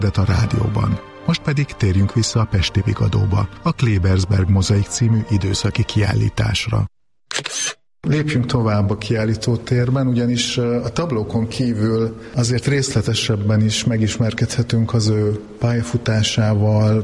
de a rádióban. Most pedig térjünk vissza a Pesti Vigadóba, a Klebersberg Mozaik című időszaki kiállításra. Lépjünk tovább a kiállítótérben, ugyanis a tablókon kívül azért részletesebben is megismerkedhetünk az ő pályafutásával,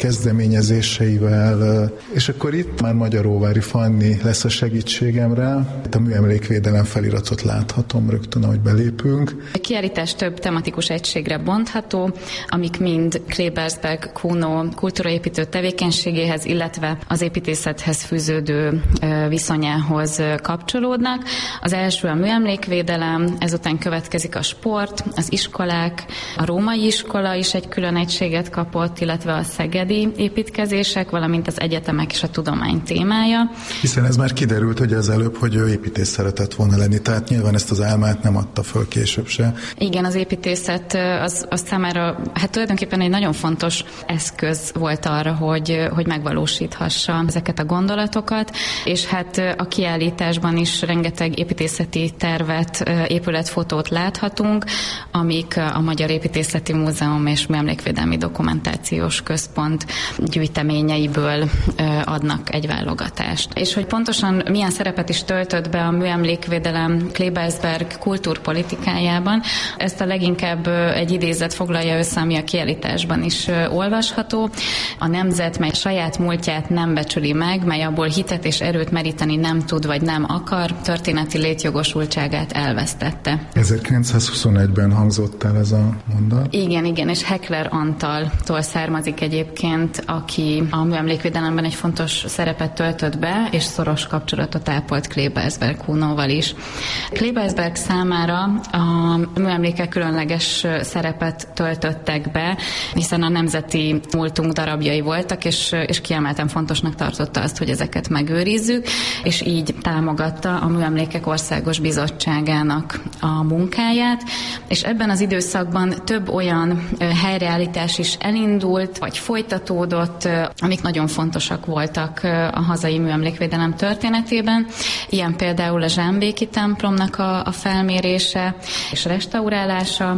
kezdeményezéseivel, és akkor itt már Magyaróvári Fanni lesz a segítségemre. Itt a műemlékvédelem feliratot láthatom rögtön, ahogy belépünk. A kiállítás több tematikus egységre bontható, amik mind Klebersberg Kuno kultúraépítő tevékenységéhez, illetve az építészethez fűződő viszonyához kapcsolódnak. Az első a műemlékvédelem, ezután következik a sport, az iskolák, a római iskola is egy külön egységet kapott, illetve a szegedi építkezések, valamint az egyetemek és a tudomány témája. Hiszen ez már kiderült, hogy az előbb, hogy ő építész szeretett volna lenni, tehát nyilván ezt az álmát nem adta föl később se. Igen, az építészet az számára tulajdonképpen egy nagyon fontos eszköz volt arra, hogy megvalósíthassa ezeket a gondolatokat, és a kiállításban is rengeteg építészeti tervet, épületfotót láthatunk, amik a Magyar Építészeti Múzeum és Műemlékvédelmi Dokumentációs Központ gyűjteményeiből adnak egy válogatást. És hogy pontosan milyen szerepet is töltött be a műemlékvédelem Klebersberg kultúrpolitikájában, ezt a leginkább egy idézet foglalja össze, ami a kiállításban is olvasható. A nemzet, mely saját múltját nem becsüli meg, mely abból hitet és erőt meríteni nem tud vagy nem akar, történeti létjogosultságát elvesztette. 1921-ben hangzott el ez a mondat. Igen, és Heckler Antaltól származik egyébként, aki a műemlékvédelemben egy fontos szerepet töltött be, és szoros kapcsolatot ápolt Klebersberg Kunóval is. Klebersberg számára a műemlékek különleges szerepet töltöttek be, hiszen a nemzeti múltunk darabjai voltak, és kiemelten fontosnak tartotta azt, hogy ezeket megőrizzük, és így támogatta a Műemlékek Országos Bizottságának a munkáját, és ebben az időszakban több olyan helyreállítás is elindult, vagy folytatódott, amik nagyon fontosak voltak a hazai műemlékvédelem történetében. Ilyen például a Zsámbéki templomnak a felmérése és restaurálása,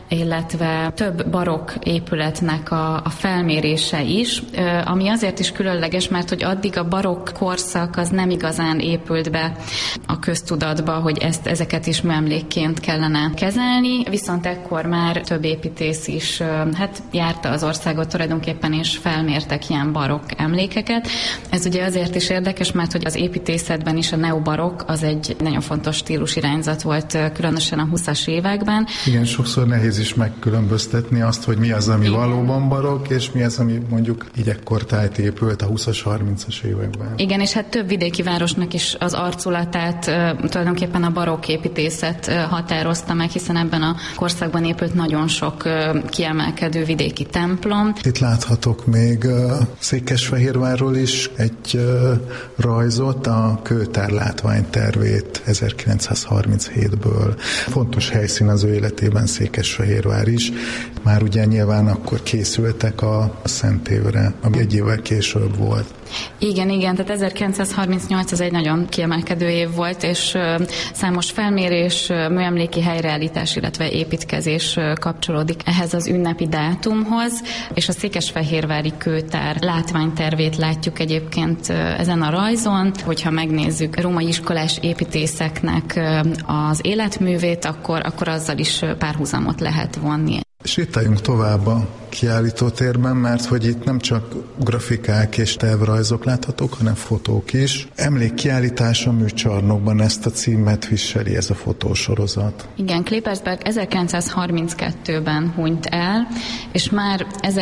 illetve több barokk épületnek a felmérése is, ami azért is különleges, mert hogy addig a barokk korszak az nem igazán épült be a köztudatba, hogy ezeket is műemlékként kellene kezelni, viszont ekkor már több építész is járta az országot tulajdonképpen, és felmértek ilyen barokk emlékeket. Ez ugye azért is érdekes, mert hogy az építészetben is a neobarokk az egy nagyon fontos stílusirányzat volt, különösen a 20-as években. Igen, sokszor nehéz is megkülönböztetni azt, hogy mi az, ami valóban barokk, és mi az, ami mondjuk így ekkortájt épült a 20-as, 30-as években. Igen, és több vidéki városnak is az arculatát tulajdonképpen a barokk építészet határozta meg, hiszen ebben a korszakban épült nagyon sok kiemelkedő vidéki templom. Itt láthatok még Székesfehérvárról is egy rajzot, a kőtár látványtervét 1937-ből. Fontos helyszín az ő életében Székesfehérvár is. Már ugye nyilván akkor készültek a Szent Évre, ami egy évvel később volt. Igen, tehát 1938 az egy nagyon kiemelkedő év volt, és számos felmérés, műemléki helyreállítás, illetve építkezés kapcsolódik ehhez az ünnepi dátumhoz, és a székesfehérvári kőtár látványtervét látjuk egyébként ezen a rajzon. Hogyha megnézzük római iskolás építészeknek az életművét, akkor azzal is párhuzamot lehet vonni. Sétáljunk tovább a kiállítótérben, mert hogy itt nem csak grafikák és tervrajzok láthatók, hanem fotók is. Emlékkiállítás a műcsarnokban, ezt a címet viseli ez a fotósorozat. Igen, Klebersberg 1932-ben hunyt el, és már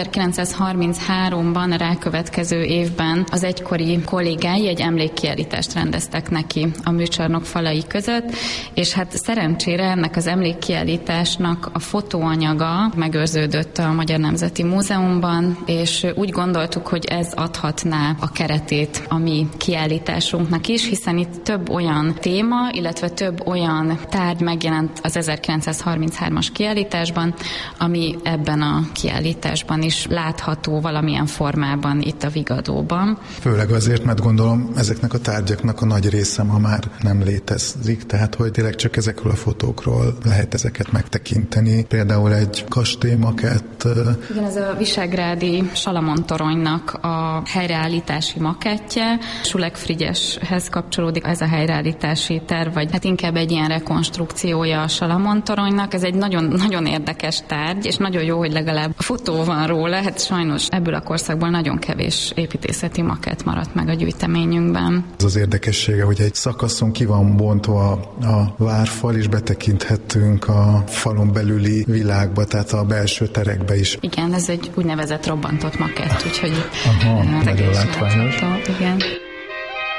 1933-ban, a rákövetkező évben az egykori kollégái egy emlékkiállítást rendeztek neki a műcsarnok falai között, és szerencsére ennek az emlékkiállításnak a fotóanyaga megőrződött a Magyar Nemzeti Természeti Múzeumban, és úgy gondoltuk, hogy ez adhatná a keretét a mi kiállításunknak is, hiszen itt több olyan téma, illetve több olyan tárgy megjelent az 1933-as kiállításban, ami ebben a kiállításban is látható valamilyen formában itt a Vigadóban. Főleg azért, mert gondolom ezeknek a tárgyaknak a nagy része ma már nem létezik, tehát hogy tényleg csak ezekről a fotókról lehet ezeket megtekinteni. Például egy kastélymakett. Igen, ez a visegrádi Salamon toronynak a helyreállítási makettje. Sulek Frigyeshez kapcsolódik ez a helyreállítási terv, vagy hát inkább egy ilyen rekonstrukciója a Salamon toronynak. Ez egy nagyon, nagyon érdekes tárgy, és nagyon jó, hogy legalább fotó van róla. Hát sajnos ebből a korszakból nagyon kevés építészeti makett maradt meg a gyűjteményünkben. Ez az érdekessége, hogy egy szakaszon ki van bontva a várfal, és betekinthetünk a falon belüli világba, tehát a belső terekbe is. Igen, ez egy úgynevezett robbantott makett, úgyhogy nagyon látványos. Igen.